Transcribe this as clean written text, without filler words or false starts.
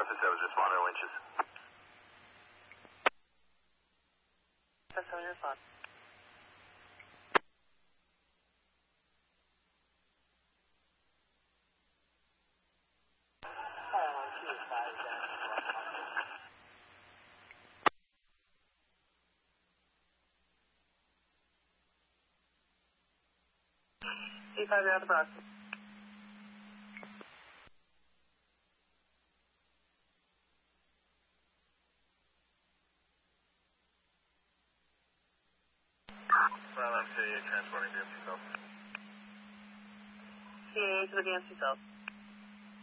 Office, I was responding to winches. That's on your phone. C5, you're out of the box. Silence, transporting the empty cell. CA to the DMC cells.